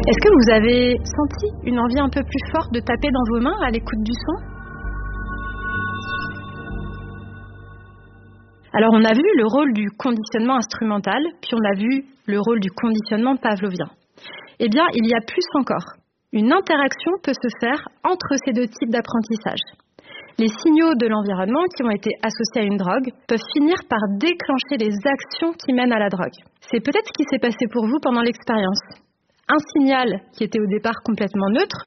Est-ce que vous avez senti une envie un peu plus forte de taper dans vos mains à l'écoute du son? Alors on a vu le rôle du conditionnement instrumental, puis on a vu le rôle du conditionnement pavlovien. Eh bien, il y a plus encore. Une interaction peut se faire entre ces deux types d'apprentissage. Les signaux de l'environnement qui ont été associés à une drogue peuvent finir par déclencher les actions qui mènent à la drogue. C'est peut-être ce qui s'est passé pour vous pendant l'expérience. Un signal qui était au départ complètement neutre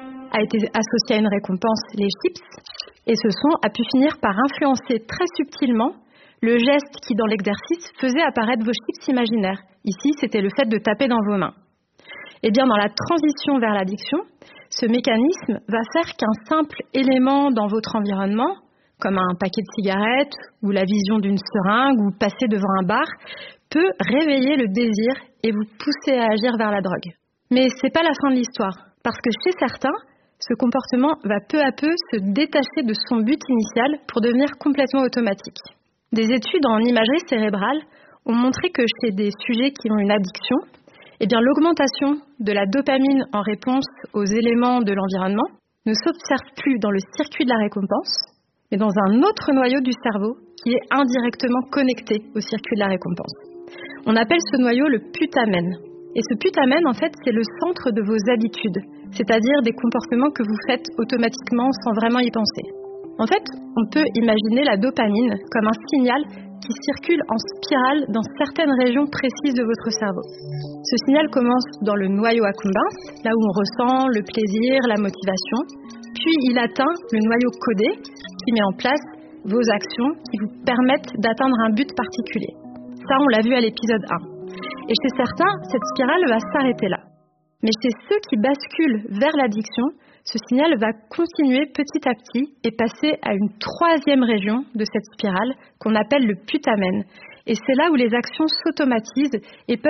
a été associé à une récompense, les chips, et ce son a pu finir par influencer très subtilement le geste qui, dans l'exercice, faisait apparaître vos chips imaginaires. Ici, c'était le fait de taper dans vos mains. Eh bien, dans la transition vers l'addiction, ce mécanisme va faire qu'un simple élément dans votre environnement, comme un paquet de cigarettes ou la vision d'une seringue ou passer devant un bar, peut réveiller le désir et vous pousser à agir vers la drogue. Mais c'est pas la fin de l'histoire, parce que chez certains, ce comportement va peu à peu se détacher de son but initial pour devenir complètement automatique. Des études en imagerie cérébrale ont montré que chez des sujets qui ont une addiction, eh bien, l'augmentation de la dopamine en réponse aux éléments de l'environnement ne s'observe plus dans le circuit de la récompense, mais dans un autre noyau du cerveau qui est indirectement connecté au circuit de la récompense. On appelle ce noyau le putamen. Et ce putamen, en fait, c'est le centre de vos habitudes, c'est-à-dire des comportements que vous faites automatiquement sans vraiment y penser. En fait, on peut imaginer la dopamine comme un signal qui circule en spirale dans certaines régions précises de votre cerveau. Ce signal commence dans le noyau accumbens, là où on ressent le plaisir, la motivation, puis il atteint le noyau caudé qui met en place vos actions qui vous permettent d'atteindre un but particulier. Ça, on l'a vu à l'épisode 1. Et chez certains, cette spirale va s'arrêter là. Mais chez ceux qui basculent vers l'addiction, ce signal va continuer petit à petit et passer à une troisième région de cette spirale qu'on appelle le putamen. Et c'est là où les actions s'automatisent et peuvent